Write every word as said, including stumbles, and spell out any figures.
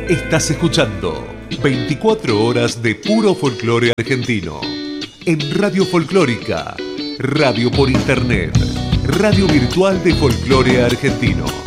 Estás escuchando veinticuatro horas de puro folclore argentino. En Radio Folclórica, radio por internet, radio virtual de folclore argentino.